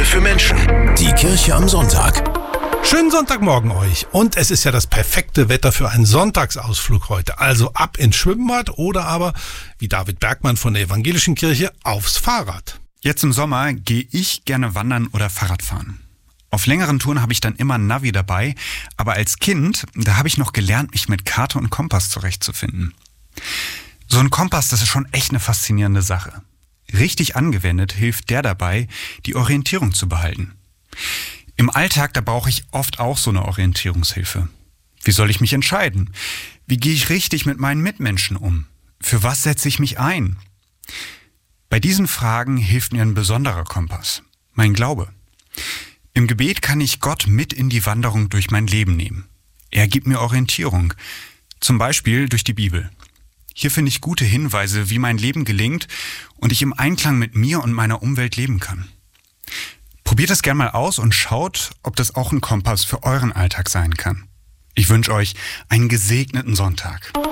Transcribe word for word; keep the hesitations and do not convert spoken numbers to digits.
für Menschen. Die Kirche am Sonntag. Schönen Sonntagmorgen euch. Und es ist ja das perfekte Wetter für einen Sonntagsausflug heute. Also ab ins Schwimmbad oder aber, wie David Bergmann von der Evangelischen Kirche, aufs Fahrrad. Jetzt im Sommer gehe ich gerne wandern oder Fahrradfahren. Auf längeren Touren habe ich dann immer ein Navi dabei, aber als Kind, da habe ich noch gelernt, mich mit Karte und Kompass zurechtzufinden. So ein Kompass, das ist schon echt eine faszinierende Sache. Richtig angewendet hilft der dabei, die Orientierung zu behalten. Im Alltag, da brauche ich oft auch so eine Orientierungshilfe. Wie soll ich mich entscheiden? Wie gehe ich richtig mit meinen Mitmenschen um? Für was setze ich mich ein? Bei diesen Fragen hilft mir ein besonderer Kompass, mein Glaube. Im Gebet kann ich Gott mit in die Wanderung durch mein Leben nehmen. Er gibt mir Orientierung, zum Beispiel durch die Bibel. Hier finde ich gute Hinweise, wie mein Leben gelingt und ich im Einklang mit mir und meiner Umwelt leben kann. Probiert es gerne mal aus und schaut, ob das auch ein Kompass für euren Alltag sein kann. Ich wünsche euch einen gesegneten Sonntag.